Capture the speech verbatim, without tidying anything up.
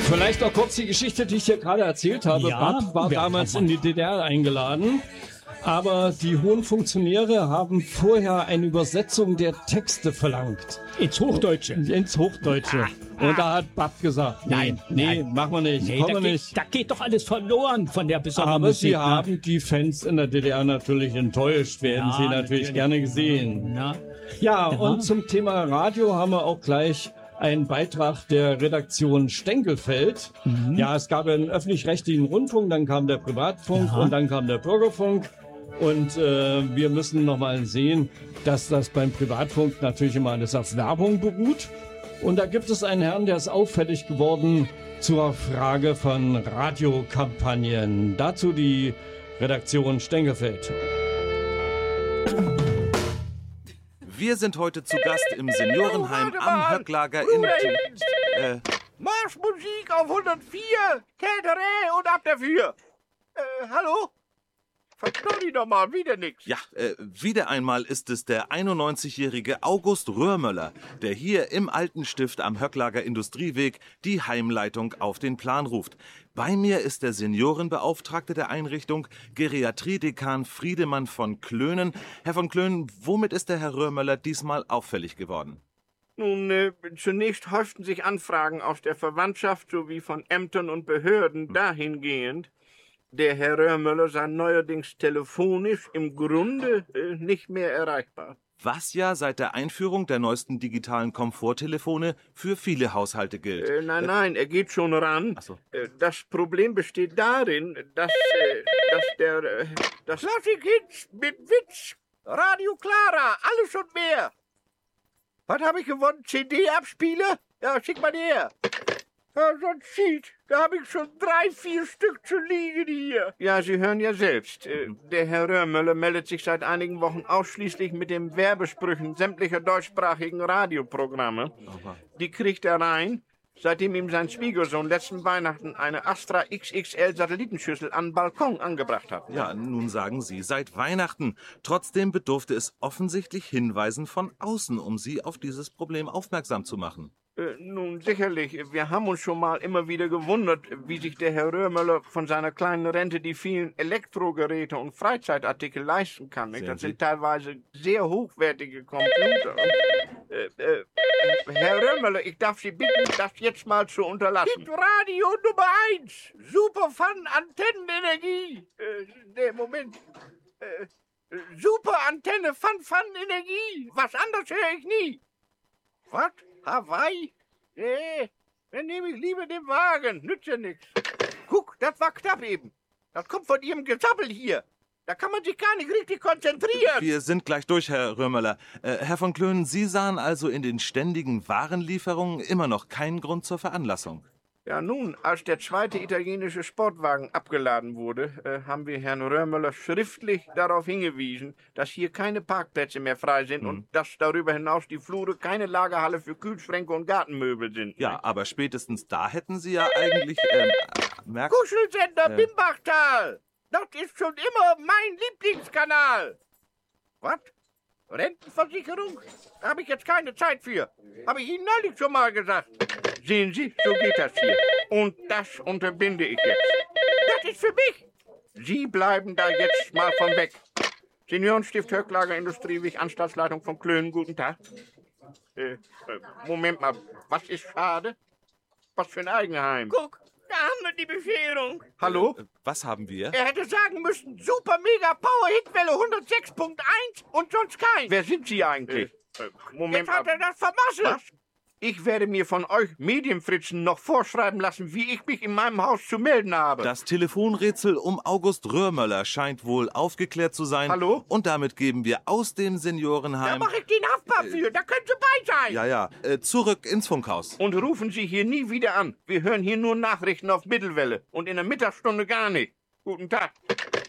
Vielleicht noch kurz die Geschichte, die ich hier gerade erzählt habe. Ja, Bab war damals in die D D R eingeladen, aber die hohen Funktionäre haben vorher eine Übersetzung der Texte verlangt. Ins Hochdeutsche. Ins Hochdeutsche. Ah, Und da hat Bab gesagt, nee, Nein, nee, nein. machen wir nicht, Nee, kommen da, wir geht, nicht. da geht doch alles verloren von der besonderen Aber Musik. sie ne? haben die Fans in der D D R natürlich enttäuscht, werden Ja, sie natürlich, natürlich. gerne gesehen. Na, Ja, Ja. und zum Thema Radio haben wir auch gleich einen Beitrag der Redaktion Stenkelfeld. Ja, es gab einen öffentlich-rechtlichen Rundfunk, dann kam der Privatfunk Ja. und dann kam der Bürgerfunk. Und äh, wir müssen nochmal sehen, dass das beim Privatfunk natürlich immer alles auf Werbung beruht. Und da gibt es einen Herrn, der ist auffällig geworden zur Frage von Radiokampagnen. Dazu die Redaktion Stenkelfeld. Wir sind heute zu Gast im Seniorenheim Oh, warte am mal. Höcklager in... Äh, Marschmusik auf hundertvier, Tätere und ab dafür. Äh, hallo? Verknall die doch mal, wieder nix. ja, äh, wieder einmal ist es der einundneunzigjährige August Röhrmöller, der hier im alten Stift am Höcklager Industrieweg die Heimleitung auf den Plan ruft. Bei mir ist der Seniorenbeauftragte der Einrichtung, Geriatriedekan Friedemann von Klönen. Herr von Klönen, womit ist der Herr Röhrmöller diesmal auffällig geworden? Nun, äh, zunächst häuften sich Anfragen aus der Verwandtschaft sowie von Ämtern und Behörden dahingehend, der Herr Röhrmöller sei neuerdings telefonisch im Grunde äh, nicht mehr erreichbar. Was ja seit der Einführung der neuesten digitalen Komforttelefone für viele Haushalte gilt. Äh, nein, nein, er geht schon ran. Ach so. Äh, Das Problem besteht darin, dass, äh, dass der... Äh, das Klassik-Hits mit Witz, Radio Clara, alles und mehr. Was habe ich gewonnen? C D-Abspieler? Ja, schick mal die her. Ja, so ein Cheat. Da habe ich schon drei, vier Stück zu liegen hier. Ja, Sie hören ja selbst. Äh, der Herr Röhrmöller meldet sich seit einigen Wochen ausschließlich mit den Werbesprüchen sämtlicher deutschsprachigen Radioprogramme. Die kriegt er rein, seitdem ihm sein Schwiegersohn letzten Weihnachten eine Astra X X L Satellitenschüssel an den Balkon angebracht hat. Ja, nun sagen Sie, seit Weihnachten. Trotzdem bedurfte es offensichtlich Hinweisen von außen, um Sie auf dieses Problem aufmerksam zu machen. Äh, nun, sicherlich. Wir haben uns schon mal immer wieder gewundert, wie sich der Herr Röhrmöller von seiner kleinen Rente die vielen Elektrogeräte und Freizeitartikel leisten kann. Nicht? Sehen Das Sie? sind teilweise sehr hochwertige Computer. Und, äh, äh, Herr Röhrmöller, ich darf Sie bitten, das jetzt mal zu unterlassen. Radio Nummer eins. Super Fun Antennenenergie. Äh, nee, Moment. Äh, Super Antenne Fun Fun Energie. Was anderes höre ich nie. Was? Hawaii? Nee, dann nehme ich lieber den Wagen. Nützt ja nichts. Guck, das war knapp eben. Das kommt von Ihrem Gesabbel hier. Da kann man sich gar nicht richtig konzentrieren. Wir sind gleich durch, Herr Röhrmöller. Äh, Herr von Klönen, Sie sahen also in den ständigen Warenlieferungen immer noch keinen Grund zur Veranlassung. Ja, nun, als der zweite italienische Sportwagen abgeladen wurde, äh, haben wir Herrn Röhrmöller schriftlich darauf hingewiesen, dass hier keine Parkplätze mehr frei sind und dass darüber hinaus die Flure keine Lagerhalle für Kühlschränke und Gartenmöbel sind. Ja, aber spätestens da hätten Sie ja eigentlich... Ähm, merkt, Kuschelsender Ja. Bimbachtal! Das ist schon immer mein Lieblingskanal! Was? Rentenversicherung? Da habe ich jetzt keine Zeit für. Habe ich Ihnen neulich schon mal gesagt. Sehen Sie, so geht das hier. Und das unterbinde ich jetzt. Das ist für mich. Sie bleiben da jetzt mal von weg. Seniorenstift Höcklager Industrieweg, Anstaltsleitung von Klönen, guten Tag. Äh, äh, Moment mal, was ist schade? Was für ein Eigenheim. Guck, da haben wir die Bescherung. Hallo? was haben wir? Er hätte sagen müssen, super mega Power Hitwelle hundertsechs Punkt eins und sonst kein. Wer sind Sie eigentlich? Äh, Moment Jetzt hat mal. er das vermasselt. Was? Ich werde mir von euch Medienfritzen noch vorschreiben lassen, wie ich mich in meinem Haus zu melden habe. Das Telefonrätsel um August Röhrmöller scheint wohl aufgeklärt zu sein. Hallo? Und damit geben wir aus dem da Seniorenheim... mache ich den haftbar für, da können Sie bei sein. Ja, ja, äh, zurück ins Funkhaus. Und rufen Sie hier nie wieder an. Wir hören hier nur Nachrichten auf Mittelwelle und in der Mittagsstunde gar nicht. Guten Tag.